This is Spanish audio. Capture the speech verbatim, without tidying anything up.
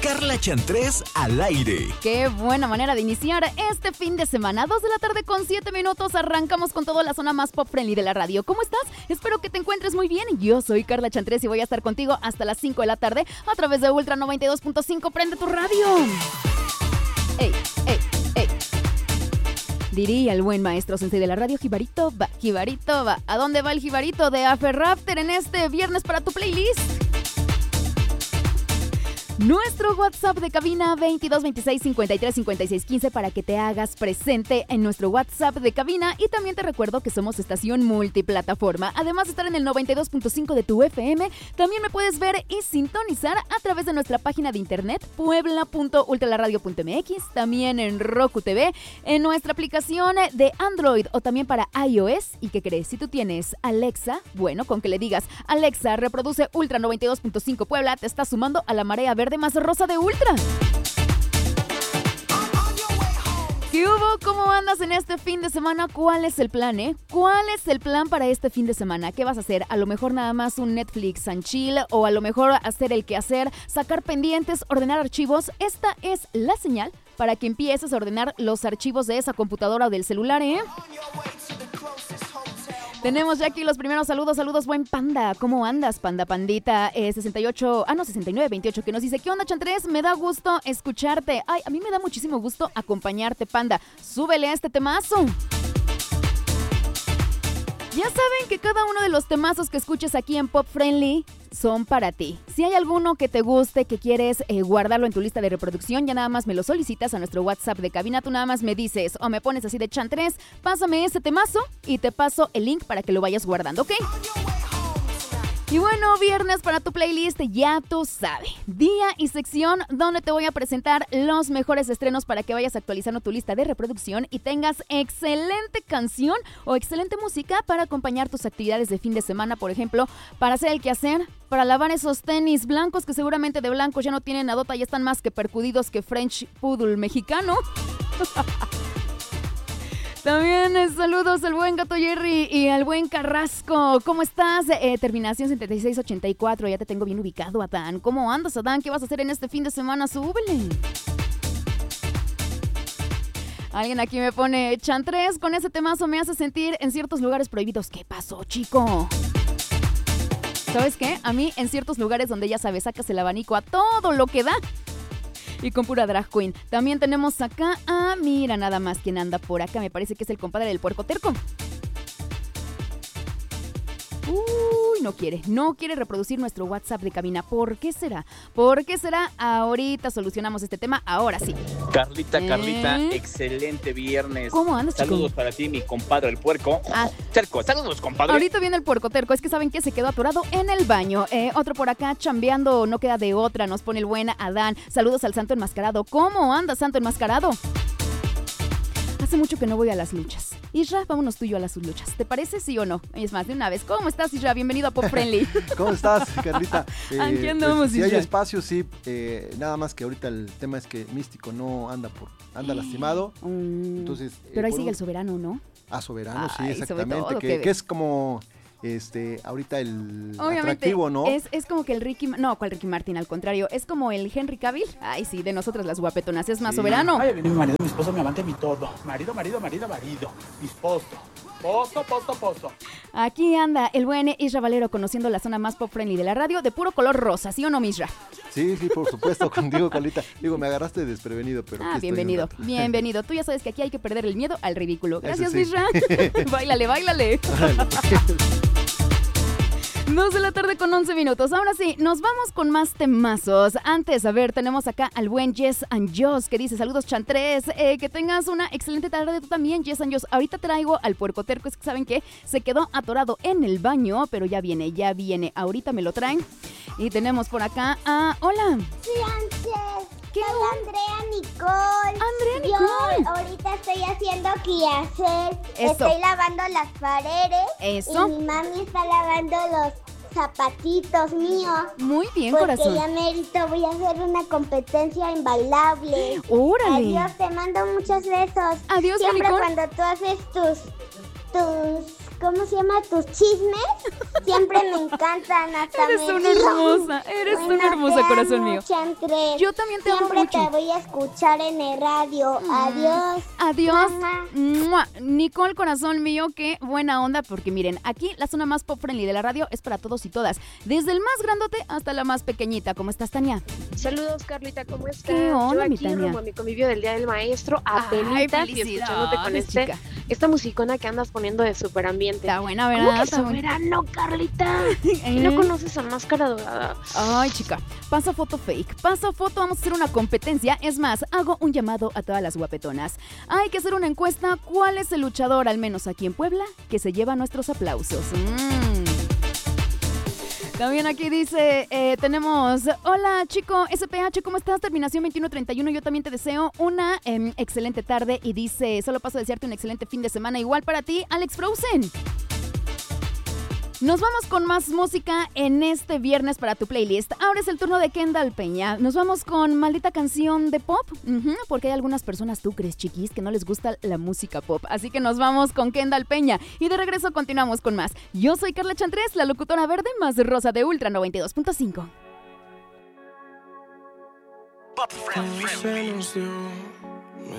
Carla Chantrés al aire. Qué buena manera de iniciar este fin de semana. Dos de la tarde con siete minutos. Arrancamos con toda la zona más pop friendly de la radio. ¿Cómo estás? Espero que te encuentres muy bien. Yo soy Carla Chantrés y voy a estar contigo hasta las cinco de la tarde a través de Ultra noventa y dos punto cinco. Prende tu radio. ¡Ey, ey, ey! Diría el buen maestro sensei de la radio, Jibarito va, Jibarito va. ¿A dónde va el Jibarito de Aferrafter en este viernes para tu playlist? Nuestro WhatsApp de cabina veintidós veintiséis cincuenta y tres cincuenta y seis quince para que te hagas presente en nuestro WhatsApp de cabina. Y también te recuerdo que somos estación multiplataforma. Además de estar en el noventa y dos punto cinco de tu F M, también me puedes ver y sintonizar a través de nuestra página de internet puebla punto ultralaradio punto m x, también en Roku T V, en nuestra aplicación de Android o también para iOS. ¿Y qué crees? Si tú tienes Alexa, bueno, con que le digas Alexa, reproduce Ultra noventa y dos punto cinco Puebla, te estás sumando a la marea verde más rosa de Ultra. ¿Qué hubo? ¿Cómo andas en este fin de semana? ¿Cuál es el plan, eh? ¿Cuál es el plan para este fin de semana? ¿Qué vas a hacer? A lo mejor nada más un Netflix and chill, o a lo mejor hacer el quehacer, sacar pendientes, ordenar archivos. Esta es la señal para que empieces a ordenar los archivos de esa computadora o del celular, ¿eh? Tenemos ya aquí los primeros saludos. Saludos, buen Panda. ¿Cómo andas, Panda Pandita? Eh, sesenta y ocho, ah no, sesenta y nueve veintiocho, que nos dice, ¿qué onda, Chantrés? Me da gusto escucharte. Ay, a mí me da muchísimo gusto acompañarte, Panda. Súbele a este temazo. Ya saben que cada uno de los temazos que escuches aquí en Pop Friendly son para ti. Si hay alguno que te guste, que quieres eh, guardarlo en tu lista de reproducción, ya nada más me lo solicitas a nuestro WhatsApp de cabina. Tú nada más me dices o me pones así de Chantrés, pásame ese temazo y te paso el link para que lo vayas guardando, ¿ok? Y bueno, viernes para tu playlist, ya tú sabes. Día y sección donde te voy a presentar los mejores estrenos para que vayas actualizando tu lista de reproducción y tengas excelente canción o excelente música para acompañar tus actividades de fin de semana, por ejemplo, para hacer el quehacer, para lavar esos tenis blancos que seguramente de blancos ya no tienen nadota y están más que percudidos que French Poodle mexicano. También eh, saludos al buen Gato Jerry y al buen Carrasco. ¿Cómo estás? Eh, terminación setenta y seis ochenta y cuatro. Ya te tengo bien ubicado, Adán. ¿Cómo andas, Adán? ¿Qué vas a hacer en este fin de semana? Súbele. Alguien aquí me pone, Chantrés, con ese temazo me hace sentir en ciertos lugares prohibidos. ¿Qué pasó, chico? ¿Sabes qué? A mí en ciertos lugares donde ya sabes, sacas el abanico a todo lo que da. Y con pura drag queen. También tenemos acá a, mira nada más quién anda por acá. Me parece que es el compadre del Puerco Terco. Uy, no quiere, no quiere reproducir nuestro WhatsApp de cabina. ¿Por qué será? ¿Por qué será? Ahorita solucionamos este tema, ahora sí. Carlita, ¿Eh? Carlita, excelente viernes. ¿Cómo andas, chico? Saludos para ti, mi compadre el puerco. Ah. Terco, saludos, compadre. Ahorita viene el Puerco Terco, es que saben que se quedó atorado en el baño. Eh, otro por acá chambeando, no queda de otra, nos pone el buen Adán. Saludos al Santo Enmascarado. ¿Cómo anda, Santo Enmascarado? Hace mucho que no voy a las luchas. Isra, vámonos tú y yo a las luchas. ¿Te parece, sí o no? Es más, de una vez. ¿Cómo estás, Isra? Bienvenido a Pop Friendly. ¿Cómo estás, Carlita? Eh, Aquí andamos, pues, si Isra. hay espacio, sí. Eh, nada más que ahorita el tema es que Místico no anda por anda lastimado. Mm, Entonces, pero eh, ahí por sigue un... el soberano, ¿no? Ah, soberano, Ay, sí, exactamente. todo, Que, que- que es como este ahorita el Obviamente, atractivo, ¿no? es, es como que el Ricky... No, ¿cuál Ricky Martin? Al contrario, es como el Henry Cavill. Ay, sí, de nosotras las guapetonas. Es más Sí. soberano. Ay, viene mi marido, mi esposo, mi amante, mi todo. Marido, marido, marido, marido. Mi esposo. Pozo, pozo, pozo. Aquí anda el buen Isra Valero conociendo la zona más pop friendly de la radio de puro color rosa, ¿sí o no, Misra? Sí, sí, por supuesto, contigo, Carlita. Digo, me agarraste desprevenido, pero Ah, aquí estoy bienvenido, un rato. bienvenido. Tú ya sabes que aquí hay que perder el miedo al ridículo. Gracias, Eso sí. Misra. Báilale, báilale. Dos de la tarde con once minutos. Ahora sí, nos vamos con más temazos. Antes, a ver, tenemos acá al buen Yes and Joss que dice, saludos Chantrés, eh, que tengas una excelente tarde tú también, Yes and Joss. Ahorita traigo al Puerco Terco, es que saben que se quedó atorado en el baño, pero ya viene, ya viene. Ahorita me lo traen. Y tenemos por acá a... Hola. Sí, Ángel. ¿Qué Soy onda? Andrea Nicole. Andrea Nicole. Yo ahorita estoy haciendo quehacer. Eso. Estoy lavando las paredes. Eso. Y mi mami está lavando los zapatitos míos. Muy bien, Porque corazón. ya merito voy a hacer una competencia invaluable. Órale. Adiós, te mando muchos besos. Adiós, Siempre Nicole. cuando tú haces tus, tus, ¿cómo se llama? Tus chismes. siempre me encantan. Hasta Eres me una río. hermosa, eres Bueno, una hermosa, te amo, corazón mío. Chantres. Yo también te amo Siempre mucho. te voy a escuchar en el radio. Adiós. Adiós. Mamá. ¡Mua! Nicole, corazón mío, qué buena onda, porque miren, aquí la zona más pop friendly de la radio es para todos y todas, desde el más grandote hasta la más pequeñita. ¿Cómo estás, Tania? Saludos, Carlita, ¿cómo estás? ¿Qué onda, Yo mi aquí Tania? rumbo a mi convivio del Día del Maestro, Ay, apenitas y felicidades, escuchándote con este, chica. esta musicona que andas poniendo de super ambiente. Está buena, ¿Cómo ¿verdad? que Está buena. soberano, Carlita? ¿Y no ¿Eh? conoces a Máscara Dorada? Ay, chica, pasa foto fake, pasa foto, vamos a hacer una competencia. Es más, hago un llamado a todas las guapetonas. Hay que hacer una encuesta. ¿Cuál es el luchador, al menos aquí en Puebla, que se lleva nuestros aplausos? Mm. También aquí dice, eh, tenemos, hola chico, S P H, ¿cómo estás? Terminación veintiuno treinta y uno, yo también te deseo una eh, excelente tarde. Y dice, solo paso a desearte un excelente fin de semana. Igual para ti, Alex Frozen. Nos vamos con más música en este viernes para tu playlist. Ahora es el turno de Kendall Peña. Nos vamos con maldita canción de pop, uh-huh, porque hay algunas personas, tú crees, chiquis, que no les gusta la música pop. Así que nos vamos con Kendall Peña y de regreso continuamos con más. Yo soy Carla Chantres, la locutora verde más rosa de Ultra noventa y dos punto cinco. Pop Friendly.